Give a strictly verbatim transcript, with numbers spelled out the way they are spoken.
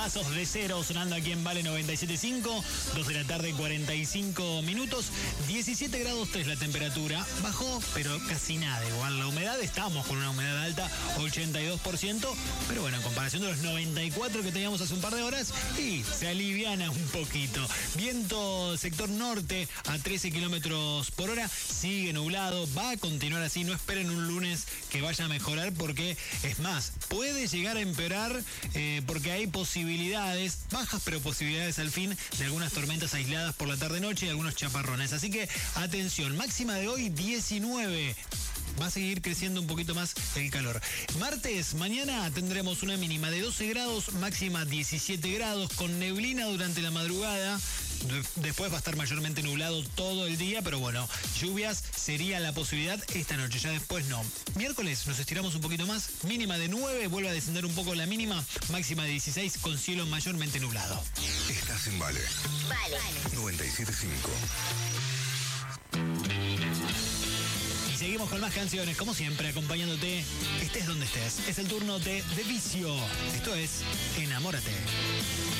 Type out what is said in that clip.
Pasos de Cero sonando aquí en Vale noventa y siete punto cinco, dos de la tarde, cuarenta y cinco minutos, diecisiete grados tres la temperatura, bajó, pero casi nada, igual la humedad, estamos con una humedad alta, ochenta y dos por ciento, pero bueno, en comparación de los noventa y cuatro que teníamos hace un par de horas, y se aliviana un poquito. Viento sector norte a trece kilómetros por hora, sigue nublado, va a continuar así, no esperen un lunes que vaya a mejorar porque, es más, puede llegar a empeorar eh, porque hay posibilidades, bajas pero posibilidades al fin, de algunas tormentas aisladas por la tarde-noche y algunos chaparrones. Así que, atención, máxima de hoy diecinueve. Va a seguir creciendo un poquito más el calor. Martes, mañana tendremos una mínima de doce grados, máxima diecisiete grados, con neblina durante la madrugada. Después va a estar mayormente nublado todo el día, pero bueno, lluvias sería la posibilidad esta noche, ya después no. Miércoles nos estiramos un poquito más, mínima de nueve, vuelve a descender un poco la mínima, máxima de dieciséis con cielo mayormente nublado. Estás en Vale. Vale. noventa y siete punto cinco. Y seguimos con más canciones, como siempre, acompañándote, estés donde estés. Es el turno de De Vicio. Esto es Enamórate.